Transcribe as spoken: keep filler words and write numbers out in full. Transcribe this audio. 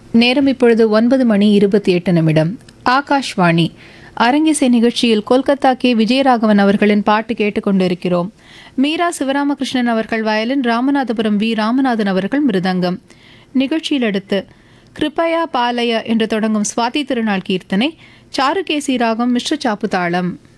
நேரம் இப்பொழுது ஒன்பது மணி இருபத்தி எட்டு நிமிடம். ஆகாஷ்வாணி அரங்கிசை நிகழ்ச்சியில் கொல்கத்தா கே விஜயராகவன் அவர்களின் பாட்டு கேட்டுக்கொண்டிருக்கிறோம். மீரா சிவராமகிருஷ்ணன் அவர்கள் வயலின், ராமநாதபுரம் வி ராமநாதன் அவர்கள் மிருதங்கம். நிகழ்ச்சியில் அடுத்து கிருப்பயா பாலய என்று தொடங்கும் சுவாதி திருநாள் கீர்த்தனை, சாருகேசி ராகம், மிஸ்ர சாப்பு தாளம்.